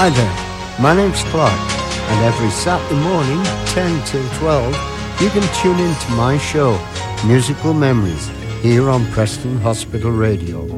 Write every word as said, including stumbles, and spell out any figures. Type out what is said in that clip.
Hi there, my name's Clark, and every Saturday morning, ten till twelve, you can tune in to my show, Musical Memories, here on Preston Hospital Radio.